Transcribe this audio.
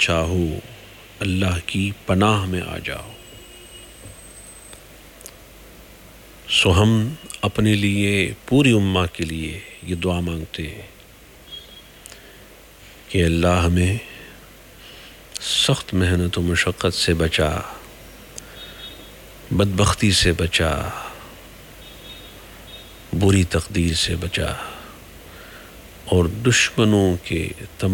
चाहो अल्लाह की पनाह में आ जाओ। सो हम अपने लिए, पूरी उम्मा के लिए ये दुआ मांगते हैं कि अल्लाह हमें सख्त मेहनत व मशक्क़त से बचा, बदबख्ती से बचा, बुरी तकदीर से बचा और दुश्मनों के तमाम